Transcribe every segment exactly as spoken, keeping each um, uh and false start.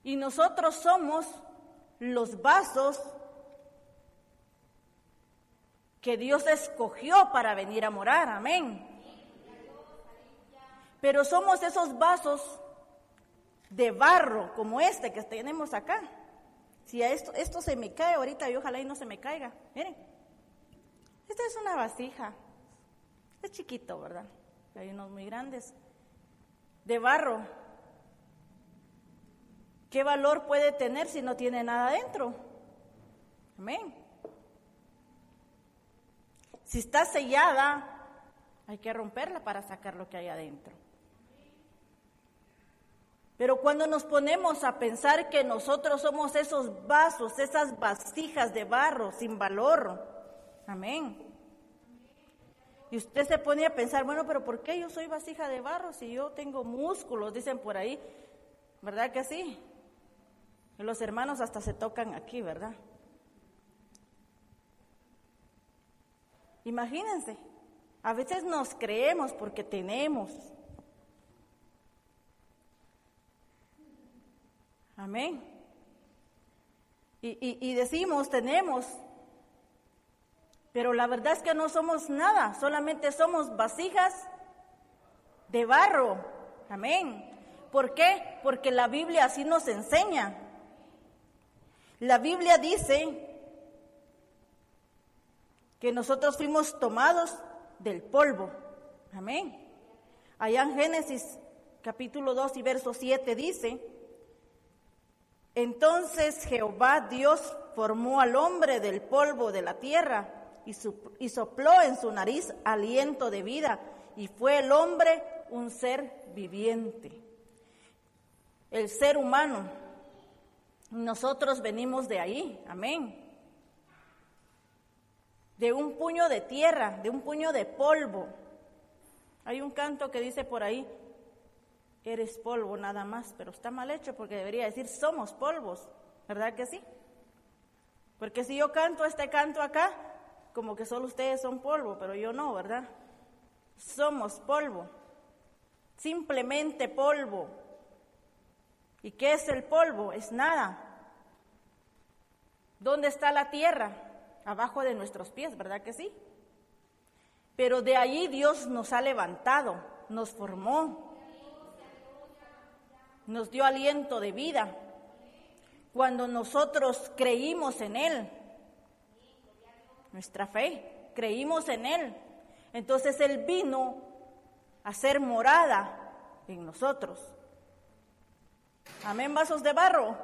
Y nosotros somos los vasos que Dios escogió para venir a morar, amén. Pero somos esos vasos de barro, como este que tenemos acá. Si a esto, esto se me cae ahorita, y ojalá y no se me caiga. Miren, esta es una vasija. Es chiquito, ¿verdad? Hay unos muy grandes. De barro. ¿Qué valor puede tener si no tiene nada adentro? Amén. Si está sellada, hay que romperla para sacar lo que hay adentro. Pero cuando nos ponemos a pensar que nosotros somos esos vasos, esas vasijas de barro sin valor, amén. Y usted se pone a pensar, bueno, pero ¿por qué yo soy vasija de barro si yo tengo músculos? Dicen por ahí, ¿verdad que sí? Y los hermanos hasta se tocan aquí, ¿verdad? Imagínense, a veces nos creemos porque tenemos. Amén. Y, y, y decimos, tenemos, pero la verdad es que no somos nada, solamente somos vasijas de barro. Amén. ¿Por qué? Porque la Biblia así nos enseña. La Biblia dice que nosotros fuimos tomados del polvo. Amén. Allá en Génesis capítulo dos y verso siete dice: entonces Jehová Dios formó al hombre del polvo de la tierra y, su, y sopló en su nariz aliento de vida, y fue el hombre un ser viviente. El ser humano, nosotros venimos de ahí, amén. De un puño de tierra, de un puño de polvo. Hay un canto que dice por ahí: eres polvo nada más, pero está mal hecho porque debería decir somos polvos, ¿verdad que sí? Porque si yo canto este canto acá, como que solo ustedes son polvo, pero yo no, ¿verdad? Somos polvo, simplemente polvo. ¿Y qué es el polvo? Es nada. ¿Dónde está la tierra? Abajo de nuestros pies, ¿verdad que sí? Pero de allí Dios nos ha levantado, nos formó, nos dio aliento de vida. Cuando nosotros creímos en Él, nuestra fe, creímos en Él, entonces Él vino a ser morada en nosotros. Amén, vasos de barro.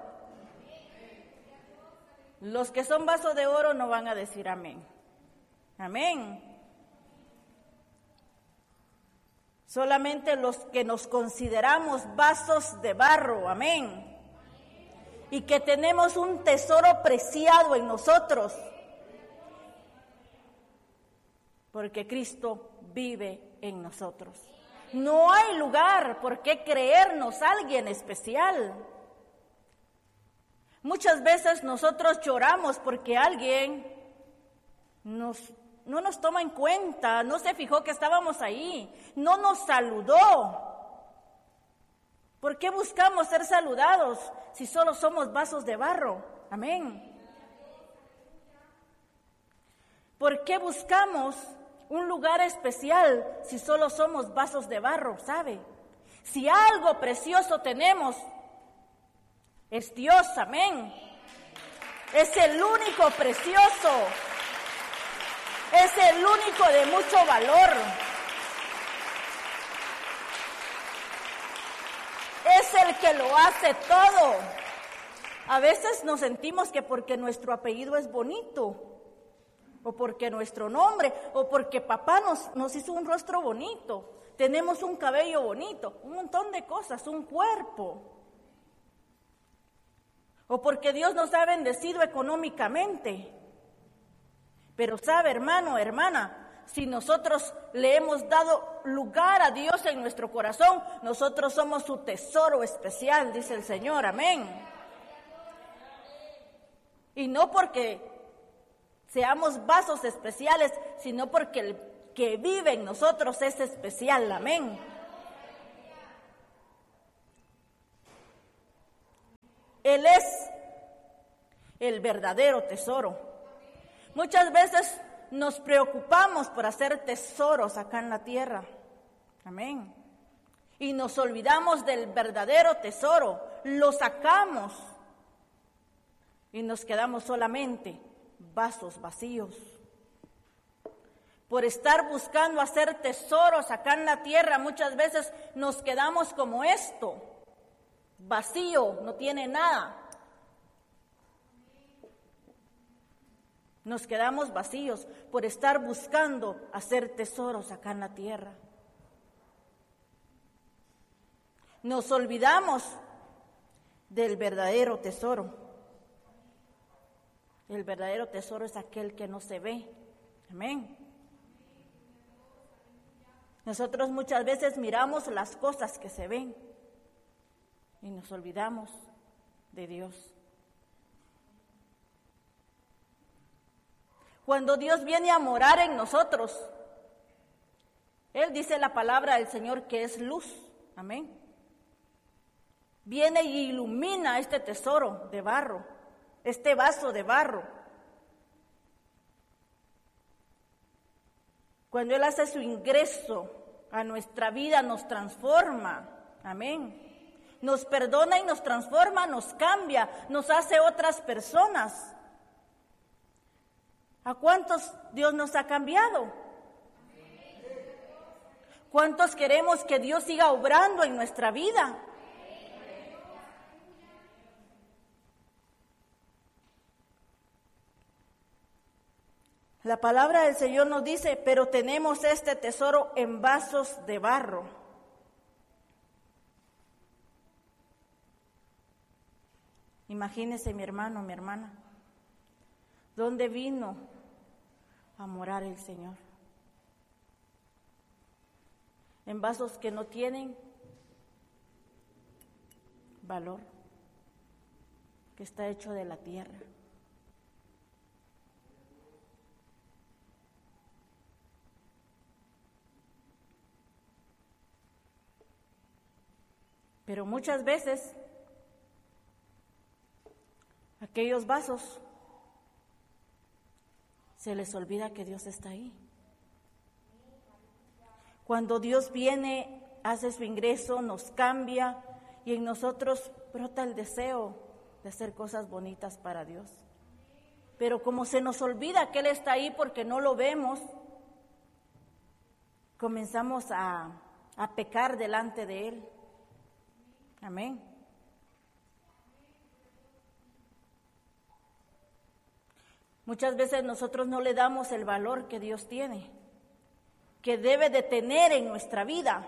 Los que son vasos de oro no van a decir amén. Amén. Solamente los que nos consideramos vasos de barro, amén. Y que tenemos un tesoro preciado en nosotros. Porque Cristo vive en nosotros. No hay lugar por qué creernos alguien especial. Muchas veces nosotros lloramos porque alguien nos, no nos toma en cuenta, no se fijó que estábamos ahí, no nos saludó. ¿Por qué buscamos ser saludados si solo somos vasos de barro? Amén. ¿Por qué buscamos un lugar especial si solo somos vasos de barro? ¿Sabe? Si algo precioso tenemos, es Dios, amén. Es el único precioso. Es el único de mucho valor. Es el que lo hace todo. A veces nos sentimos que porque nuestro apellido es bonito, o porque nuestro nombre, o porque papá nos, nos hizo un rostro bonito, tenemos un cabello bonito, un montón de cosas, un cuerpo. O porque Dios nos ha bendecido económicamente. Pero sabe, hermano, hermana, si nosotros le hemos dado lugar a Dios en nuestro corazón, nosotros somos su tesoro especial, dice el Señor, amén. Y no porque seamos vasos especiales, sino porque el que vive en nosotros es especial, amén. Él es el verdadero tesoro. Muchas veces nos preocupamos por hacer tesoros acá en la tierra. Amén. Y nos olvidamos del verdadero tesoro. Lo sacamos y nos quedamos solamente vasos vacíos. Por estar buscando hacer tesoros acá en la tierra, muchas veces nos quedamos como esto, vacío, no tiene nada. Nos quedamos vacíos por estar buscando hacer tesoros acá en la tierra. Nos olvidamos del verdadero tesoro. El verdadero tesoro es aquel que no se ve. Amén. Nosotros muchas veces miramos las cosas que se ven y nos olvidamos de Dios. Cuando Dios viene a morar en nosotros, Él dice la palabra del Señor que es luz. Amén. Viene y ilumina este tesoro de barro, este vaso de barro. Cuando Él hace su ingreso a nuestra vida, nos transforma. Amén. Nos perdona y nos transforma, nos cambia, nos hace otras personas. ¿A cuántos Dios nos ha cambiado? ¿Cuántos queremos que Dios siga obrando en nuestra vida? La palabra del Señor nos dice, pero tenemos este tesoro en vasos de barro. Imagínese, mi hermano, mi hermana, ¿dónde vino a morar el Señor? En vasos que no tienen valor, que está hecho de la tierra. Pero muchas veces aquellos vasos se les olvida que Dios está ahí. Cuando Dios viene, hace su ingreso, nos cambia y en nosotros brota el deseo de hacer cosas bonitas para Dios. Pero como se nos olvida que Él está ahí porque no lo vemos, comenzamos a, a pecar delante de Él. Amén. Muchas veces nosotros no le damos el valor que Dios tiene, que debe de tener en nuestra vida.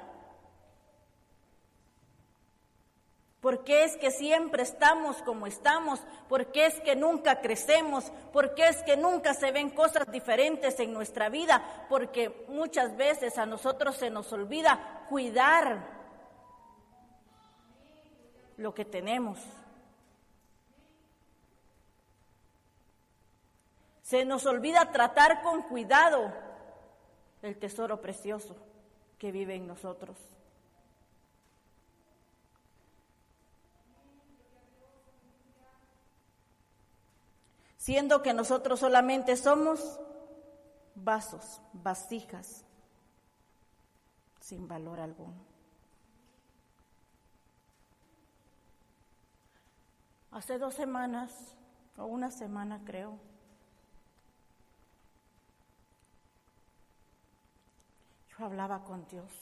¿Por qué es que siempre estamos como estamos? ¿Por qué es que nunca crecemos? ¿Por qué es que nunca se ven cosas diferentes en nuestra vida? Porque muchas veces a nosotros se nos olvida cuidar lo que tenemos. Se nos olvida tratar con cuidado el tesoro precioso que vive en nosotros. Siendo que nosotros solamente somos vasos, vasijas, sin valor alguno. Hace dos semanas, o una semana creo, yo hablaba con Dios.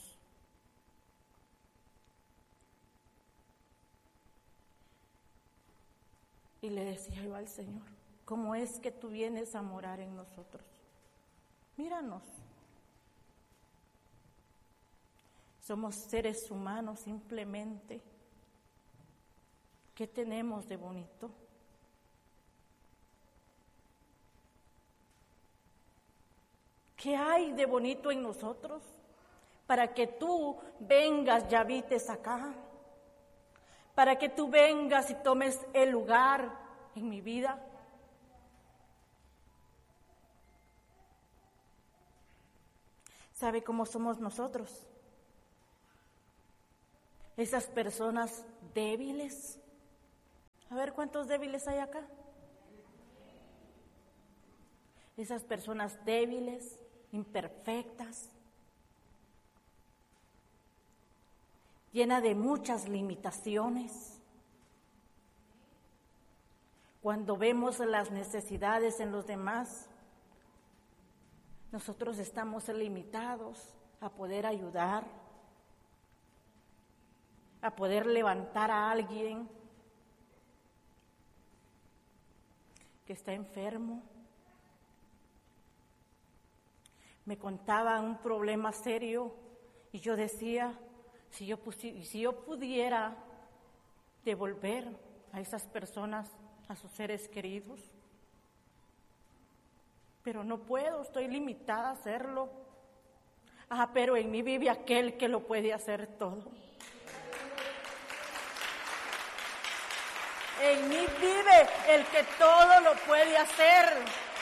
Y le decía yo al Señor, ¿cómo es que tú vienes a morar en nosotros? Míranos. Somos seres humanos simplemente. ¿Qué tenemos de bonito? ¿Qué hay de bonito en nosotros para que tú vengas y habites acá? Para que tú vengas y tomes el lugar en mi vida. ¿Sabe cómo somos nosotros? Esas personas débiles, A ver cuántos débiles hay acá. Esas personas débiles, imperfectas, llenas de muchas limitaciones. Cuando vemos las necesidades en los demás, nosotros estamos limitados a poder ayudar, a poder levantar a alguien que está enfermo. Me contaban un problema serio y yo decía, si yo, pusi- si yo pudiera devolver a esas personas a sus seres queridos, pero no puedo, estoy limitada a hacerlo. Ah, pero en mí vive aquel que lo puede hacer todo. En mí vive el que todo lo puede hacer.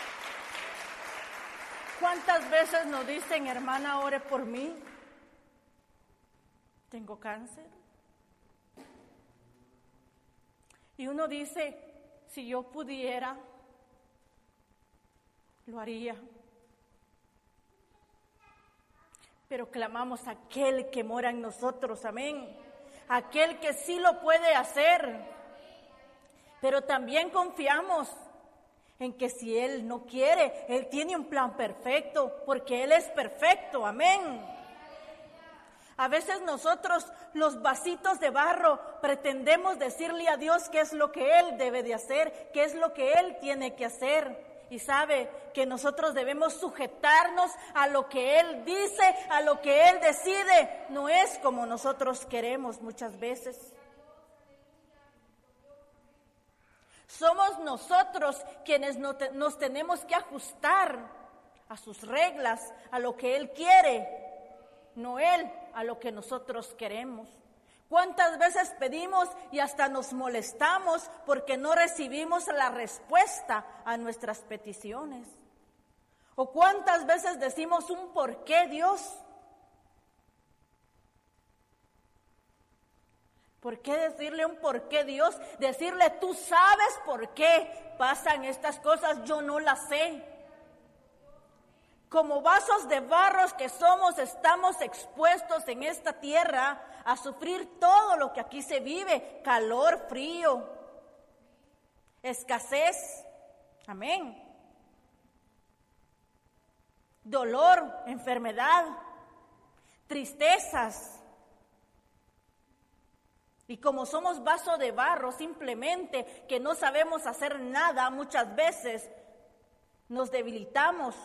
¿Cuántas veces nos dicen, hermana, ore por mí? Tengo cáncer. Y uno dice, si yo pudiera, lo haría. Pero clamamos a aquel que mora en nosotros, amén. Aquel que sí lo puede hacer. Pero también confiamos en que si Él no quiere, Él tiene un plan perfecto, porque Él es perfecto, amén. A veces nosotros, los vasitos de barro, pretendemos decirle a Dios qué es lo que Él debe de hacer, qué es lo que Él tiene que hacer. Y sabe que nosotros debemos sujetarnos a lo que Él dice, a lo que Él decide. No es como nosotros queremos muchas veces. Somos nosotros quienes nos tenemos que ajustar a sus reglas, a lo que Él quiere, no Él a lo que nosotros queremos. ¿Cuántas veces pedimos y hasta nos molestamos porque no recibimos la respuesta a nuestras peticiones? ¿O cuántas veces decimos un por qué, Dios? ¿Por qué decirle un por qué, Dios? Decirle, tú sabes por qué pasan estas cosas, yo no las sé. Como vasos de barros que somos, estamos expuestos en esta tierra a sufrir todo lo que aquí se vive, calor, frío, escasez, amén, dolor, enfermedad, tristezas. Y como somos vaso de barro, simplemente que no sabemos hacer nada, muchas veces nos debilitamos.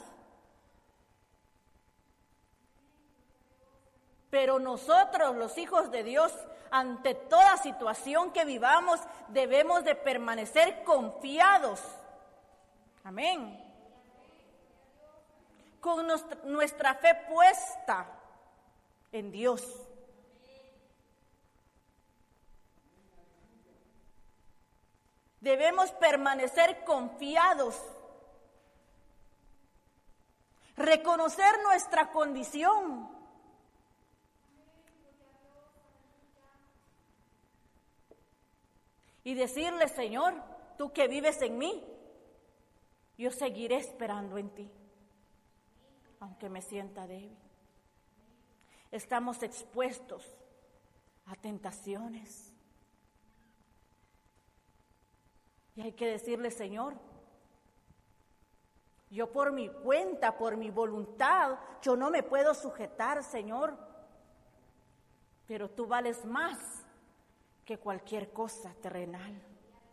Pero nosotros, los hijos de Dios, ante toda situación que vivamos, debemos de permanecer confiados. Amén. Con nuestra, nuestra fe puesta en Dios. Debemos permanecer confiados, reconocer nuestra condición y decirle, Señor, tú que vives en mí, yo seguiré esperando en ti, aunque me sienta débil. Estamos expuestos a tentaciones. Y hay que decirle, Señor, yo por mi cuenta, por mi voluntad, yo no me puedo sujetar, Señor, pero tú vales más que cualquier cosa terrenal.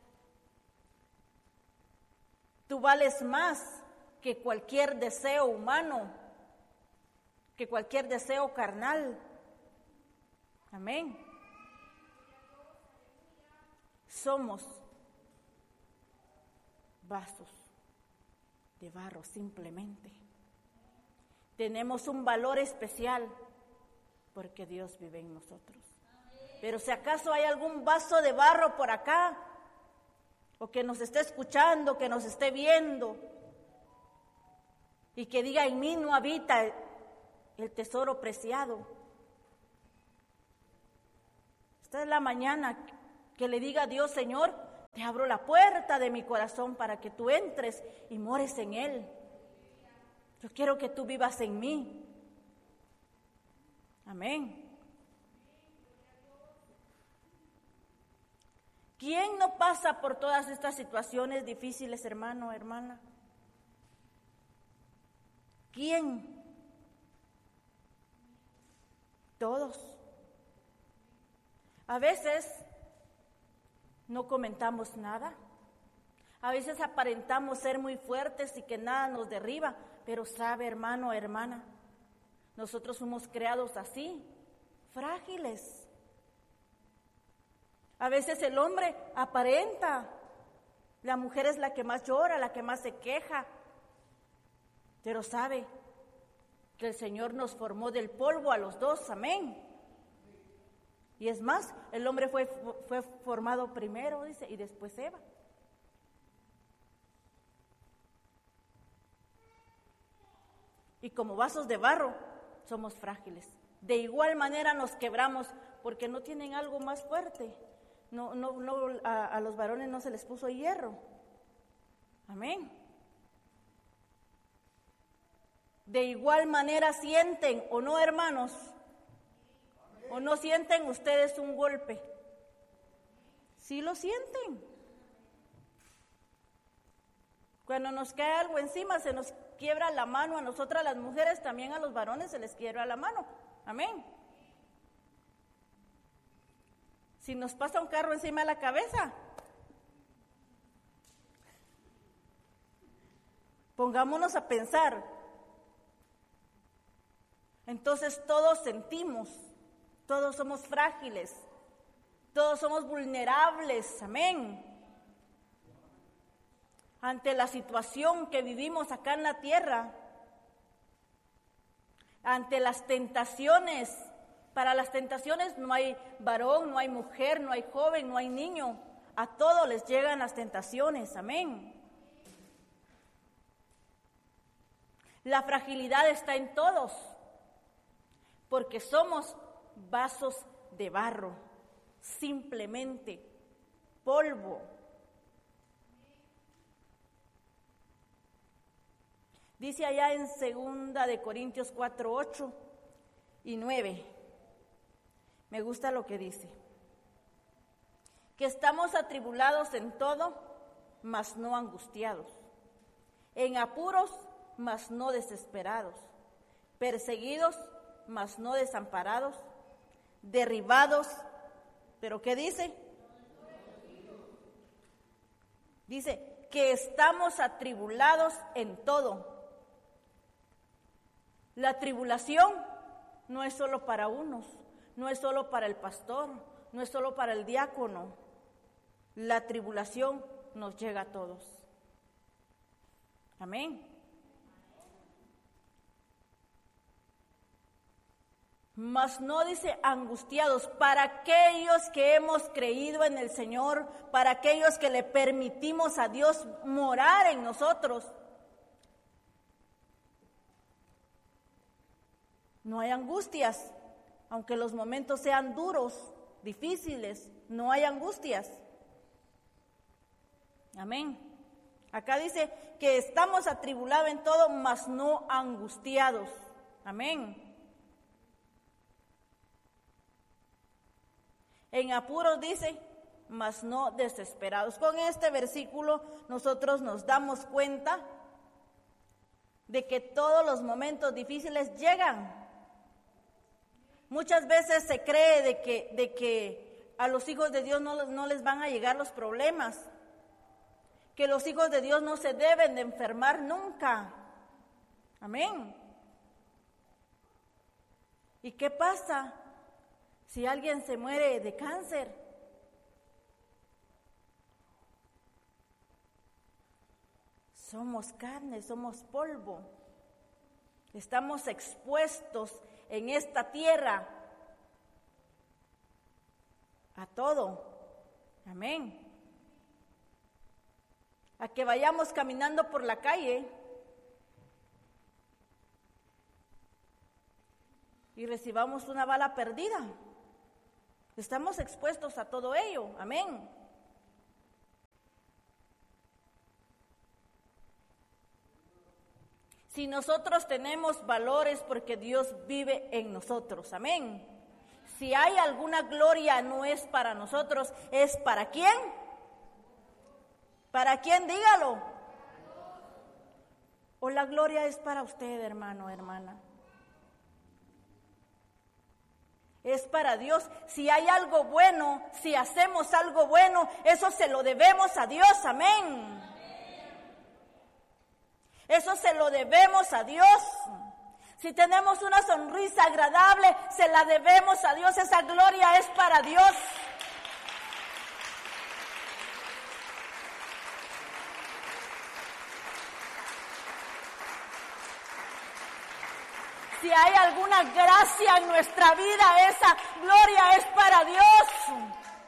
Tú vales más que cualquier deseo humano, que cualquier deseo carnal. Amén. Somos vasos de barro simplemente. Tenemos un valor especial porque Dios vive en nosotros. Pero si acaso hay algún vaso de barro por acá, o que nos esté escuchando, que nos esté viendo, y que diga, en mí no habita el tesoro preciado. Esta es la mañana que le diga a Dios, Señor, Te abro la puerta de mi corazón para que tú entres y mores en él. Yo quiero que tú vivas en mí. Amén. ¿Quién no pasa por todas estas situaciones difíciles, hermano, hermana? ¿Quién? Todos. A veces no comentamos nada. A veces aparentamos ser muy fuertes y que nada nos derriba. Pero sabe, hermano, hermana, nosotros somos creados así, frágiles. A veces el hombre aparenta, la mujer es la que más llora, la que más se queja, pero sabe que el Señor nos formó del polvo a los dos, amén. Y es más, el hombre fue, fue formado primero, dice, y después Eva. Y como vasos de barro, somos frágiles. De igual manera nos quebramos porque no tienen algo más fuerte. No, no, no, a, a los varones no se les puso hierro. Amén. De igual manera sienten, ¿o no, hermanos? ¿O no sienten ustedes un golpe? Sí lo sienten. Cuando nos cae algo encima, se nos quiebra la mano. A nosotras las mujeres, también a los varones se les quiebra la mano. Amén. Si nos pasa un carro encima de la cabeza, pongámonos a pensar. Entonces todos sentimos, todos somos frágiles, todos somos vulnerables, amén. Ante la situación que vivimos acá en la tierra, ante las tentaciones. Para las tentaciones no hay varón, no hay mujer, no hay joven, no hay niño. A todos les llegan las tentaciones, amén. La fragilidad está en todos, porque somos vasos de barro, simplemente polvo. Dice allá en segunda de Corintios cuatro, ocho y nueve. Me gusta lo que dice. Que estamos atribulados en todo, mas no angustiados. En apuros, mas no desesperados. Perseguidos, mas no desamparados. Derribados. ¿Pero qué dice? Dice que estamos atribulados en todo. La tribulación no es solo para unos. No es solo para el pastor, no es solo para el diácono. La tribulación nos llega a todos. Amén. Mas no dice angustiados, para aquellos que hemos creído en el Señor, para aquellos que le permitimos a Dios morar en nosotros. No hay angustias. Aunque los momentos sean duros, difíciles, no hay angustias. Amén. Acá dice que estamos atribulados en todo, mas no angustiados. Amén. En apuros dice, mas no desesperados. Con este versículo nosotros nos damos cuenta de que todos los momentos difíciles llegan. Muchas veces se cree de que, de que a los hijos de Dios no, no les van a llegar los problemas, que los hijos de Dios no se deben de enfermar nunca. Amén. ¿Y qué pasa si alguien se muere de cáncer? Somos carne, somos polvo. Estamos expuestos en esta tierra a todo. Amén. A que vayamos caminando por la calle y recibamos una bala perdida. Estamos expuestos a todo ello. Amén. Si nosotros tenemos valores porque Dios vive en nosotros, amén. Si hay alguna gloria no es para nosotros, ¿es para quién? ¿Para quién? Dígalo. ¿O la gloria es para usted, hermano, hermana? Es para Dios. Si hay algo bueno, si hacemos algo bueno, eso se lo debemos a Dios, amén. Eso se lo debemos a Dios. Si tenemos una sonrisa agradable, se la debemos a Dios. Esa gloria es para Dios. Si hay alguna gracia en nuestra vida, esa gloria es para Dios.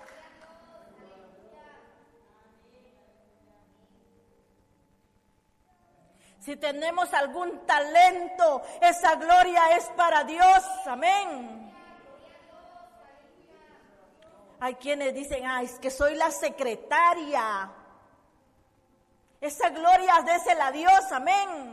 Si tenemos algún talento, esa gloria es para Dios. Amén. Hay quienes dicen, ay, es que soy la secretaria. Esa gloria désela a Dios. Amén.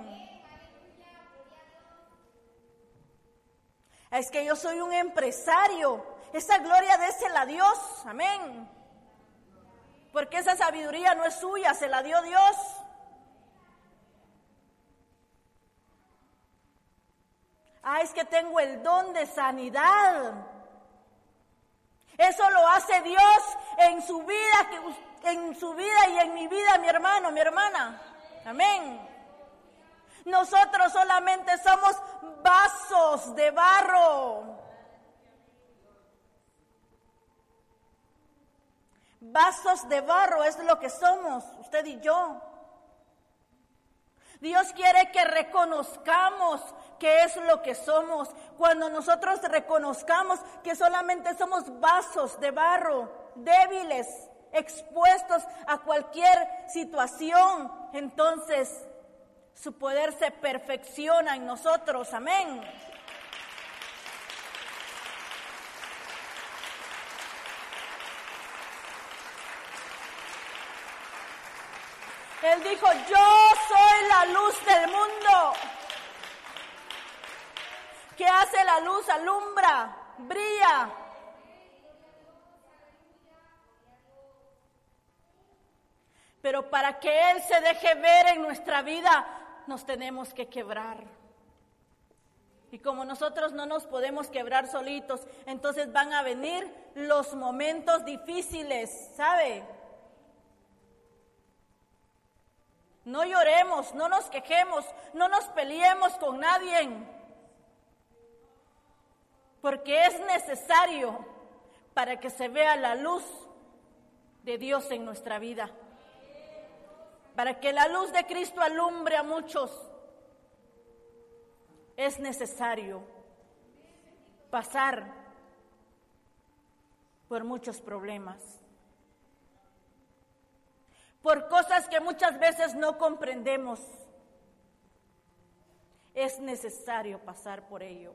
Es que yo soy un empresario. Esa gloria désela a Dios. Amén. Porque esa sabiduría no es suya, se la dio Dios. Ah, es que tengo el don de sanidad. Eso lo hace Dios en su vida, en su vida y en mi vida, mi hermano, mi hermana. Amén. Nosotros solamente somos vasos de barro. Vasos de barro es lo que somos, usted y yo. Dios quiere que reconozcamos qué es lo que somos. Cuando nosotros reconozcamos que solamente somos vasos de barro, débiles, expuestos a cualquier situación, entonces su poder se perfecciona en nosotros. Amén. Él dijo, yo soy la luz del mundo. ¿Qué hace la luz? Alumbra, brilla. Pero para que Él se deje ver en nuestra vida, nos tenemos que quebrar. Y como nosotros no nos podemos quebrar solitos, entonces van a venir los momentos difíciles, ¿sabe? No lloremos, no nos quejemos, no nos peleemos con nadie, porque es necesario para que se vea la luz de Dios en nuestra vida, para que la luz de Cristo alumbre a muchos. Es necesario pasar por muchos problemas, por cosas que muchas veces no comprendemos. Es necesario pasar por ello.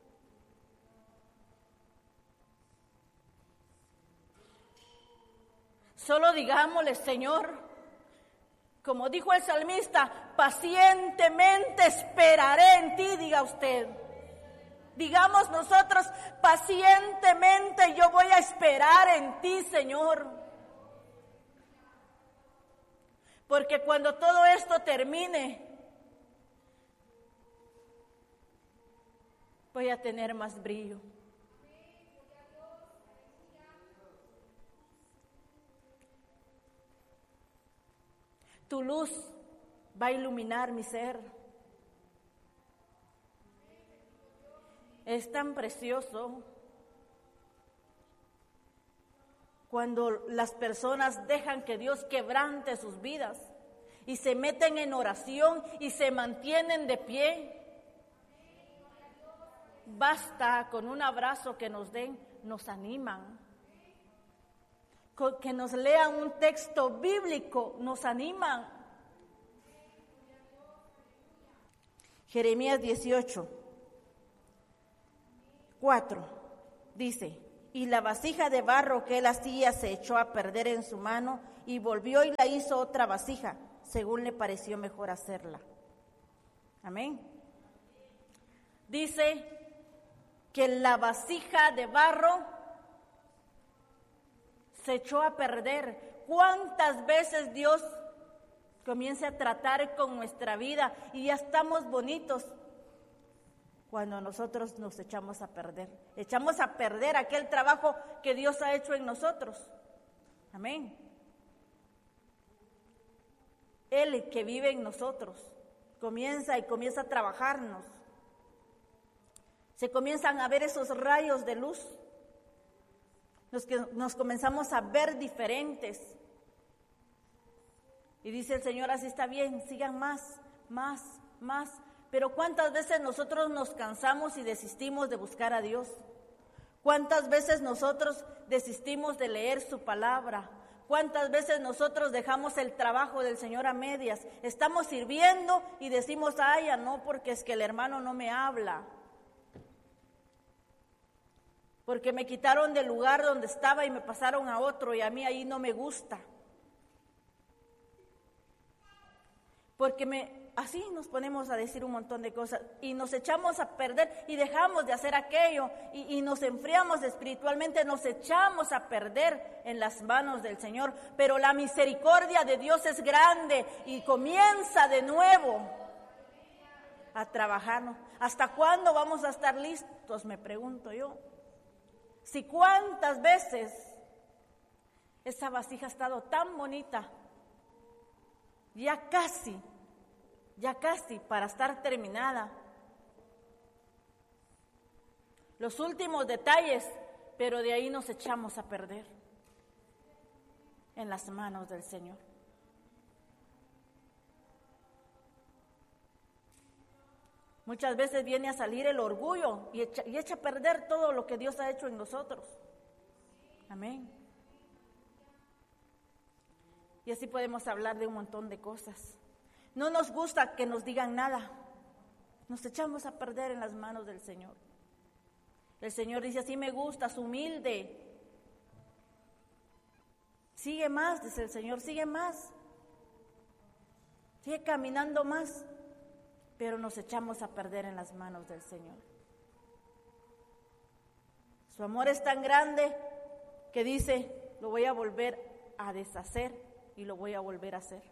Solo digámosle, Señor, como dijo el salmista, pacientemente esperaré en ti, diga usted. Digamos nosotros, pacientemente yo voy a esperar en ti, Señor. Porque cuando todo esto termine, voy a tener más brillo. Tu luz va a iluminar mi ser. Es tan precioso cuando las personas dejan que Dios quebrante sus vidas y se meten en oración y se mantienen de pie. Basta con un abrazo que nos den, nos animan. Con que nos lean un texto bíblico, nos animan. Jeremías dieciocho, cuatro, dice: y la vasija de barro que él hacía se echó a perder en su mano, y volvió y la hizo otra vasija, según le pareció mejor hacerla. Amén. Dice que la vasija de barro se echó a perder. ¿Cuántas veces Dios comienza a tratar con nuestra vida y ya estamos bonitos cuando nosotros nos echamos a perder? Echamos a perder aquel trabajo que Dios ha hecho en nosotros. Amén. Él que vive en nosotros comienza y comienza a trabajarnos. Se comienzan a ver esos rayos de luz. Nos, nos comenzamos a ver diferentes. Y dice el Señor, así está bien, sigan más, más, más. Pero ¿cuántas veces nosotros nos cansamos y desistimos de buscar a Dios? ¿Cuántas veces nosotros desistimos de leer su palabra? ¿Cuántas veces nosotros dejamos el trabajo del Señor a medias? Estamos sirviendo y decimos, ay, ya no, porque es que el hermano no me habla. Porque me quitaron del lugar donde estaba y me pasaron a otro y a mí ahí no me gusta. Porque me, así nos ponemos a decir un montón de cosas y nos echamos a perder y dejamos de hacer aquello y, y nos enfriamos espiritualmente, nos echamos a perder en las manos del Señor. Pero la misericordia de Dios es grande y comienza de nuevo a trabajarnos. ¿Hasta cuándo vamos a estar listos? Me pregunto yo. Si cuántas veces esa vasija ha estado tan bonita, ya casi, ya casi para estar terminada. Los últimos detalles, pero de ahí nos echamos a perder en las manos del Señor. Muchas veces viene a salir el orgullo y echa, y echa a perder todo lo que Dios ha hecho en nosotros. Amén. Y así podemos hablar de un montón de cosas. No nos gusta que nos digan nada. Nos echamos a perder en las manos del Señor. El Señor dice, así me gustas, humilde. Sigue más, dice el Señor, sigue más. Sigue caminando más. Pero nos echamos a perder en las manos del Señor. Su amor es tan grande que dice, lo voy a volver a deshacer y lo voy a volver a hacer.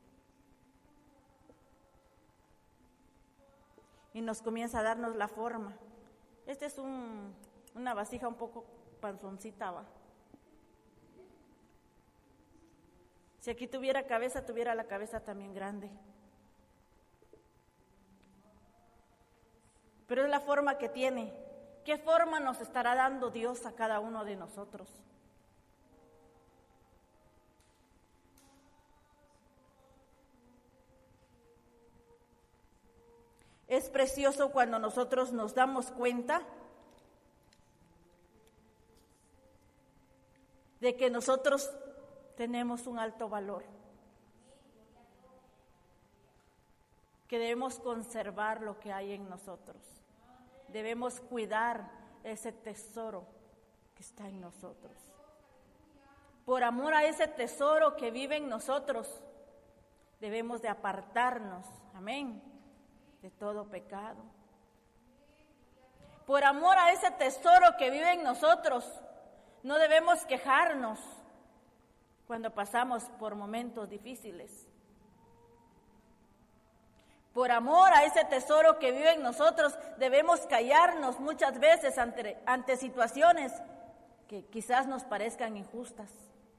Y nos comienza a darnos la forma. Esta es un, una vasija un poco panzoncita, va. Si aquí tuviera cabeza, tuviera la cabeza también grande. Pero es la forma que tiene. ¿Qué forma nos estará dando Dios a cada uno de nosotros? Es precioso cuando nosotros nos damos cuenta de que nosotros tenemos un alto valor, que debemos conservar lo que hay en nosotros. Debemos cuidar ese tesoro que está en nosotros. Por amor a ese tesoro que vive en nosotros, debemos de apartarnos, amén, de todo pecado. Por amor a ese tesoro que vive en nosotros, no debemos quejarnos cuando pasamos por momentos difíciles. Por amor a ese tesoro que vive en nosotros, debemos callarnos muchas veces ante, ante situaciones que quizás nos parezcan injustas.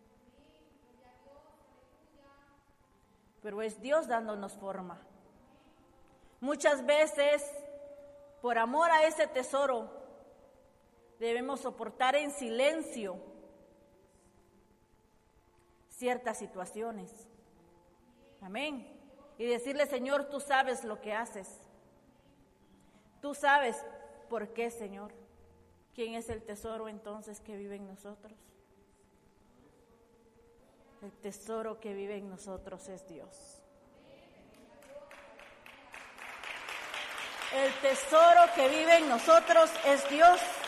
Pero es Dios dándonos forma. Muchas veces, por amor a ese tesoro, debemos soportar en silencio ciertas situaciones. Amén. Y decirle, Señor, tú sabes lo que haces. Tú sabes por qué, Señor. ¿Quién es el tesoro entonces que vive en nosotros? El tesoro que vive en nosotros es Dios. El tesoro que vive en nosotros es Dios.